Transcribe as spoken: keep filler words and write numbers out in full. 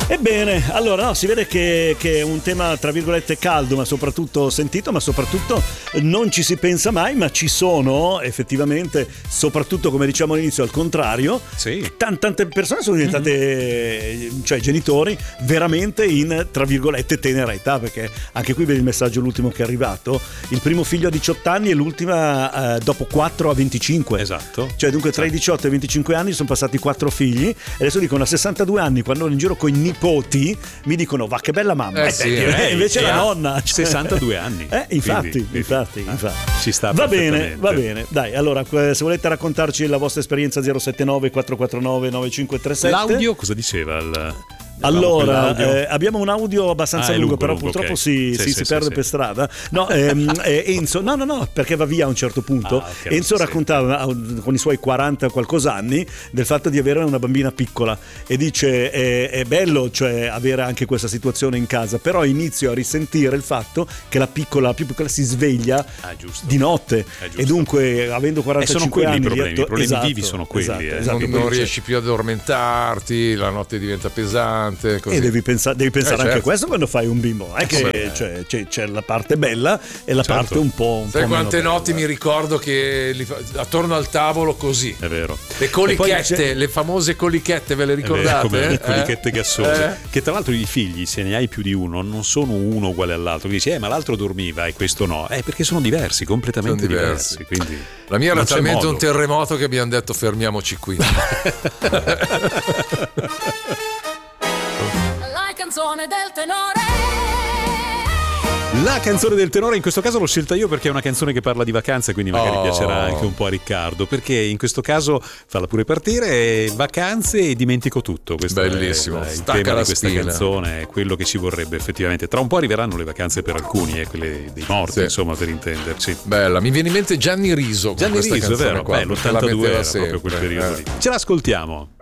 Ebbene, allora no, si vede che, che è un tema tra virgolette caldo, ma soprattutto sentito, ma soprattutto non ci si pensa mai, ma ci sono effettivamente, soprattutto come diciamo all'inizio, al contrario, sì. T- tante persone sono diventate, mm-hmm. cioè genitori veramente in tra virgolette tenera età, perché anche qui vedi il messaggio l'ultimo che è arrivato, il primo figlio a diciotto anni e l'ultima eh, dopo quattro a venticinque. Esatto. Cioè dunque tra i diciotto e i venticinque anni sono passati quattro figli, e adesso dicono a sessantadue anni, quando ero in giro con i nipoti, mi dicono va che bella mamma, eh sì, eh, invece la nonna cioè, sessantadue anni, eh, infatti, quindi, infatti, eh, infatti. Ci sta va bene, va bene, dai, allora se volete raccontarci la vostra esperienza zero sette nove quattro quattro nove nove cinque tre sette. L'audio cosa diceva il... Allora, eh, abbiamo un audio abbastanza ah, lungo, lungo, però lungo, purtroppo okay. si, sì, si, sì, si sì, perde sì. per strada. No, ehm, eh, Enzo, no, no, no, perché va via a un certo punto. Ah, okay, Enzo raccontava con i suoi quaranta qualcosa anni del fatto di avere una bambina piccola e dice è, è bello, cioè avere anche questa situazione in casa, però inizio a risentire il fatto che la piccola, la più piccola si sveglia ah, di notte e dunque avendo quarantacinque anni i problemi, dietto, i problemi esatto, vivi sono quelli, esatto, eh. esatto. non, non riesci più ad addormentarti, la notte diventa pesante, così. E devi pensare, devi pensare Eh, anche certo. a questo quando fai un bimbo, è che Come- cioè, c'è, c'è la parte bella e la Certo. parte un po', un Sai po' quante meno notti bella. mi ricordo che li fa- attorno al tavolo così. È vero. Le E poi colichette, c'è- le famose colichette, ve le È vero, ricordate? come le Eh? colichette gassose, Eh? che tra l'altro i figli, se ne hai più di uno, non sono uno uguale all'altro. Dici eh ma l'altro dormiva e questo no, eh perché sono diversi, completamente Sono diversi. diversi, quindi La mia era non c'è talmente modo. un terremoto che abbiamo detto fermiamoci qui. La canzone del tenore. La canzone del tenore in questo caso l'ho scelta io perché è una canzone che parla di vacanze, quindi magari Oh. piacerà anche un po' a Riccardo, perché in questo caso falla pure partire, vacanze e dimentico tutto. Questo Bellissimo, è il stacca tema la di questa spina. canzone, è quello che ci vorrebbe effettivamente. Tra un po' arriveranno le vacanze per alcuni, eh, quelle dei morti, Sì. insomma, per intenderci. Bella, mi viene in mente Gianni Riso con Gianni questa Riso, è canzone vero, qua, beh, perché la l'ottantadue metteva era proprio quel sempre, periodo eh. lì. Ce l'ascoltiamo.